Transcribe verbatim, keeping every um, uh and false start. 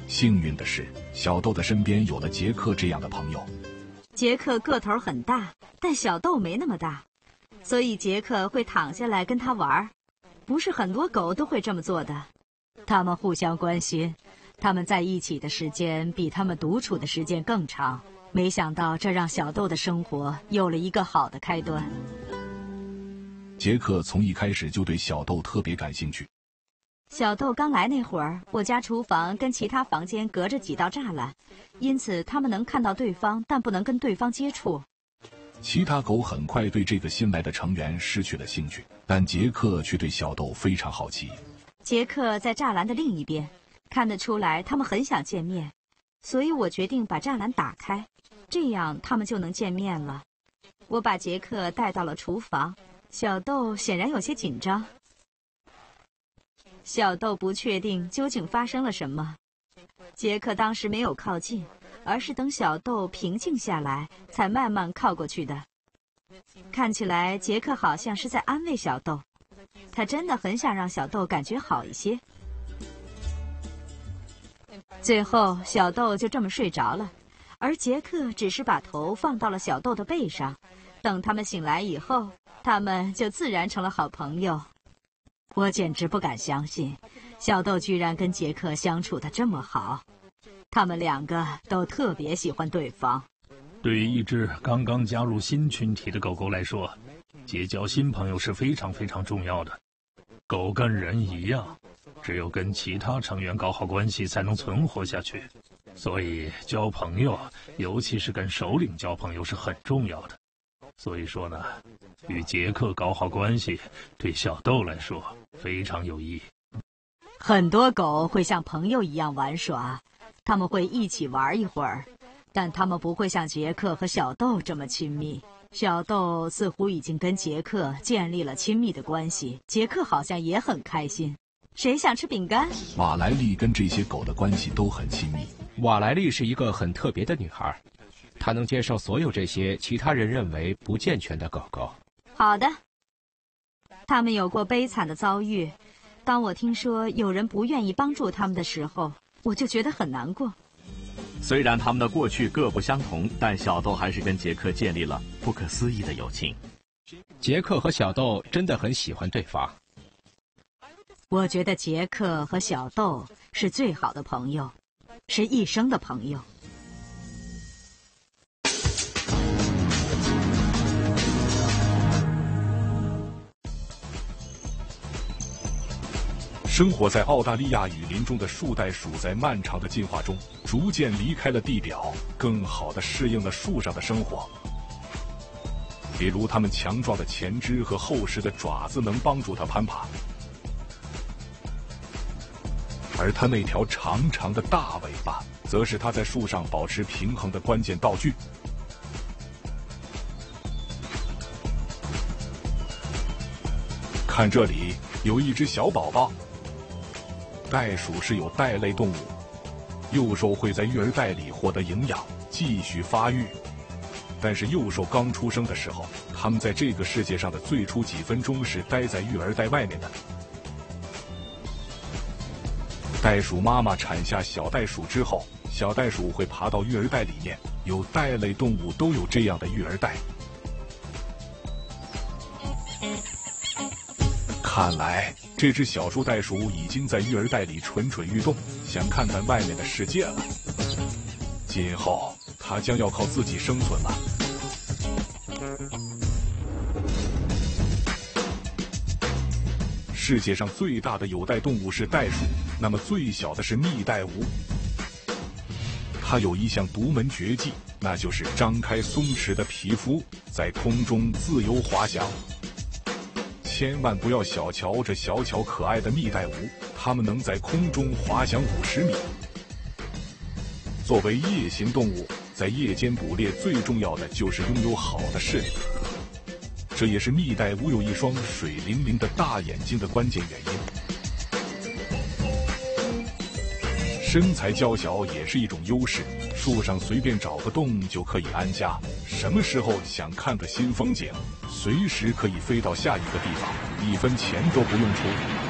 幸运的是，小豆的身边有了杰克这样的朋友。 杰克个头很大，但小豆没那么大，所以杰克会躺下来跟他玩。不是很多狗都会这么做的。他们互相关心，他们在一起的时间比他们独处的时间更长。没想到这让小豆的生活有了一个好的开端。 杰克从一开始就对小豆特别感兴趣。 小豆刚来那会儿，我家厨房跟其他房间隔着几道栅栏，因此他们能看到对方，但不能跟对方接触。 其他狗很快对这个新来的成员失去了兴趣，但杰克却对小豆非常好奇。 杰克在栅栏的另一边，看得出来他们很想见面，所以我决定把栅栏打开，这样他们就能见面了。我把杰克带到了厨房，小豆显然有些紧张。小豆不确定究竟发生了什么。杰克当时没有靠近，而是等小豆平静下来，才慢慢靠过去的。看起来杰克好像是在安慰小豆，他真的很想让小豆感觉好一些。最后，小豆就这么睡着了，而杰克只是把头放到了小豆的背上。等他们醒来以后，他们就自然成了好朋友。我简直不敢相信，小豆居然跟杰克相处得这么好。他们两个都特别喜欢对方。 对于一只刚刚加入新群体的狗狗来说，结交新朋友是非常非常重要的。狗跟人一样，只有跟其他成员搞好关系才能存活下去。所以交朋友，尤其是跟首领交朋友是很重要的。所以说呢，与杰克搞好关系，对小豆来说非常有益。 很多狗会像朋友一样玩耍，他们会一起玩一会儿，但他们不会像杰克和小豆这么亲密。小豆似乎已经跟杰克建立了亲密的关系，杰克好像也很开心。谁想吃饼干？ 瓦莱丽跟这些狗的关系都很亲密。 瓦莱丽是一个很特别的女孩，她能接受所有这些其他人认为不健全的狗狗。 好的。他们有过悲惨的遭遇，当我听说有人不愿意帮助他们的时候，我就觉得很难过。 虽然他们的过去各不相同，但小豆还是跟杰克建立了不可思议的友情。 杰克和小豆真的很喜欢对方。 我觉得杰克和小豆是最好的朋友，是一生的朋友。 生活在澳大利亚雨林中的树袋鼠，在漫长的进化中，逐渐离开了地表，更好地适应了树上的生活。比如，它们强壮的前肢和厚实的爪子能帮助它攀爬，而它那条长长的大尾巴，则是它在树上保持平衡的关键道具。看这里，有一只小宝宝。袋鼠是有袋类动物，幼兽会在育儿袋里获得营养，继续发育。但是幼兽刚出生的时候，它们在这个世界上的最初几分钟是待在育儿袋外面的。袋鼠妈妈产下小袋鼠之后，小袋鼠会爬到育儿袋里面，有袋类动物都有这样的育儿袋。看来这只小树袋鼠已经在育儿袋里蠢蠢欲动，想看看外面的世界了。今后它将要靠自己生存了。世界上最大的有袋动物是袋鼠，那么最小的是蜜袋鼯。它有一项独门绝技，那就是张开松弛的皮肤，在空中自由滑翔。千万不要小瞧这小巧可爱的蜜袋鼯，它们能在空中滑翔五十米。作为夜行动物，在夜间捕猎最重要的就是拥有好的视力，这也是蜜袋鼯有一双水灵灵的大眼睛的关键原因。身材娇小也是一种优势，树上随便找个洞就可以安家，什么时候想看个新风景，随时可以飞到下一个地方，一分钱都不用出。